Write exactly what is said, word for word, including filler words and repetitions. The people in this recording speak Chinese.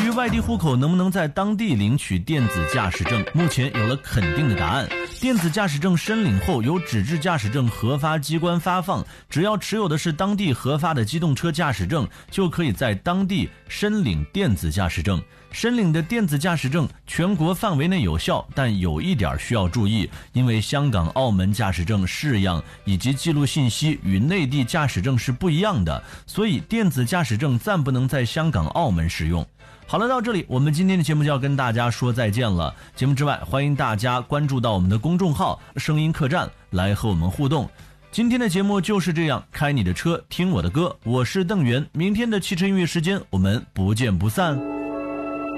于外地户口能不能在当地领取电子驾驶证，目前有了肯定的答案。电子驾驶证申领后由纸质驾驶证核发机关发放，只要持有的是当地核发的机动车驾驶证，就可以在当地申领电子驾驶证。申领的电子驾驶证全国范围内有效，但有一点需要注意，因为香港、澳门驾驶证式样以及记录信息与内地驾驶证是不一样的，所以电子驾驶证暂不能在香港、澳门使用。好了，到这里我们今天的节目就要跟大家说再见了。节目之外，欢迎大家关注到我们的公众号声音客栈来和我们互动。今天的节目就是这样，开你的车听我的歌，我是邓源，明天的汽车音乐时间我们不见不散。